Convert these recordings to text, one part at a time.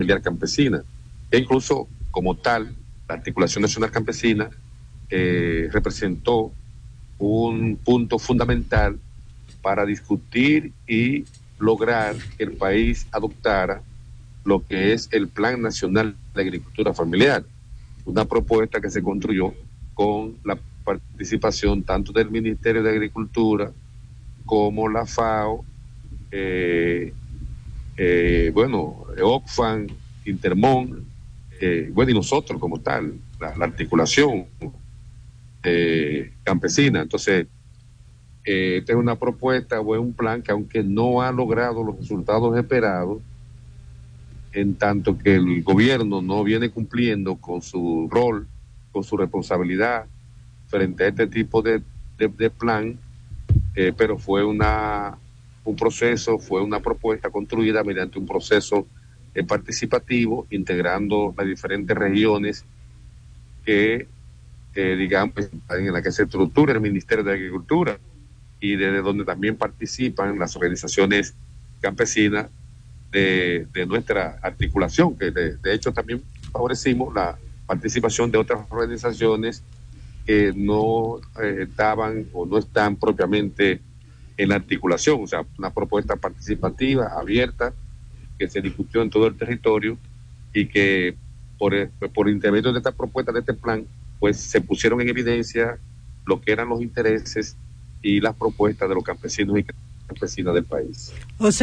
familiar campesina. E incluso, como tal, la Articulación Nacional Campesina representó un punto fundamental para discutir y lograr que el país adoptara lo que es el Plan Nacional de Agricultura Familiar, una propuesta que se construyó con la participación tanto del Ministerio de Agricultura como la FAO, Oxfam, Intermón, y nosotros como tal, la articulación campesina. Entonces, esta es una propuesta o es un plan que, aunque no ha logrado los resultados esperados, en tanto que el gobierno no viene cumpliendo con su rol, con su responsabilidad frente a este tipo de plan, pero fue un proceso, fue una propuesta construida mediante un proceso participativo, integrando las diferentes regiones que, digamos, en la que se estructura el Ministerio de Agricultura y desde donde también participan las organizaciones campesinas de nuestra articulación, que de hecho también favorecimos la participación de otras organizaciones que no estaban o no están propiamente en la articulación, o sea, una propuesta participativa, abierta, que se discutió en todo el territorio y que por intermedio de esta propuesta, de este plan, pues se pusieron en evidencia lo que eran los intereses y las propuestas de los campesinos y campesinas del país.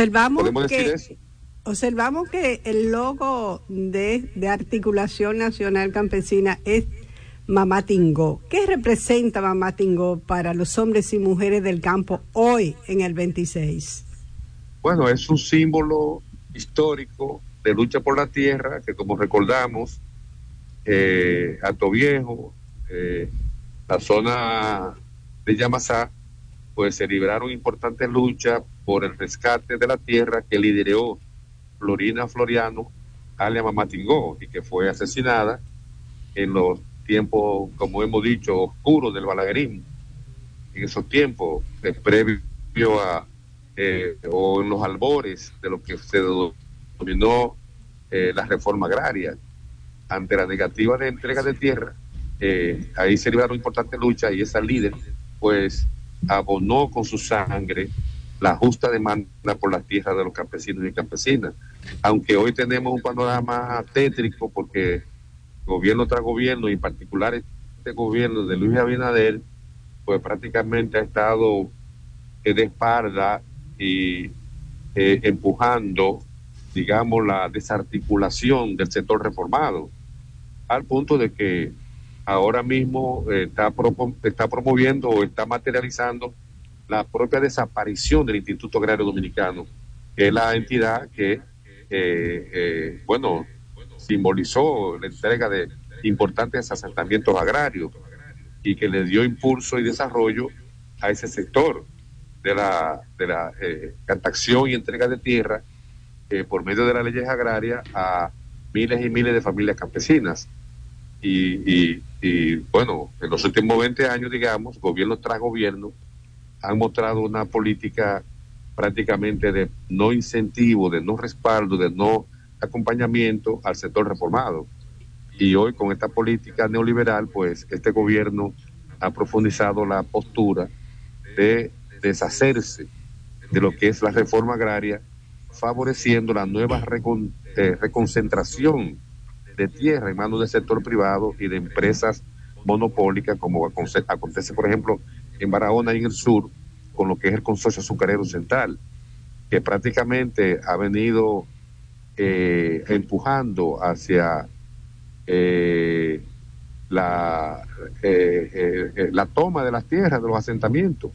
Observamos que el logo de Articulación Nacional Campesina es Mamá Tingó. ¿Qué representa Mamá Tingó para los hombres y mujeres del campo hoy en el 26? Bueno, es un símbolo histórico de lucha por la tierra que, como recordamos, Alto Viejo, la zona de Yamasá, pues se libraron importantes luchas por el rescate de la tierra que lideró Florina Floriano, alias Mamá Tingó, y que fue asesinada en los tiempos, como hemos dicho, oscuros del balaguerismo. En esos tiempos, previo a, o en los albores de lo que se denominó la reforma agraria, ante la negativa de entrega de tierra, ahí se libraron importantes luchas y esa líder, pues, abonó con su sangre la justa demanda por las tierras de los campesinos y campesinas. Aunque hoy tenemos un panorama tétrico porque gobierno tras gobierno, y en particular este gobierno de Luis Abinader, pues prácticamente ha estado de espalda y empujando, digamos, la desarticulación del sector reformado, al punto de que ahora mismo está promoviendo o está materializando la propia desaparición del Instituto Agrario Dominicano, que es la entidad que, simbolizó la entrega de importantes asentamientos agrarios y que le dio impulso y desarrollo a ese sector de la captación y entrega de tierra por medio de las leyes agrarias a miles y miles de familias campesinas. Y bueno, en los últimos 20 años, digamos, gobierno tras gobierno han mostrado una política prácticamente de no incentivo, de no respaldo, de no acompañamiento al sector reformado. Y hoy, con esta política neoliberal, pues este gobierno ha profundizado la postura de deshacerse de lo que es la reforma agraria, favoreciendo la nueva reconcentración de tierra en manos del sector privado y de empresas monopólicas, como acontece, por ejemplo, en Barahona y en el sur, con lo que es el Consorcio Azucarero Central, que prácticamente ha venido empujando hacia la toma de las tierras, de los asentamientos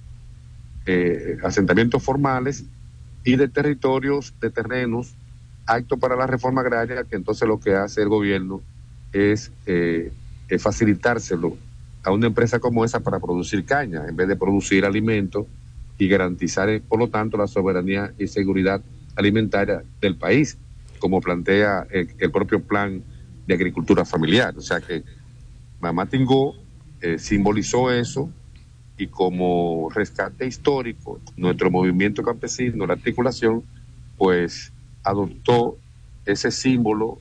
formales y de territorios, de terrenos aptos para la reforma agraria, que entonces lo que hace el gobierno es facilitárselo a una empresa como esa para producir caña, en vez de producir alimentos y garantizar, por lo tanto, la soberanía y seguridad alimentaria del país, como plantea el propio plan de agricultura familiar. O sea que Mamá Tingó simbolizó eso, y como rescate histórico, nuestro movimiento campesino, la articulación, pues adoptó ese símbolo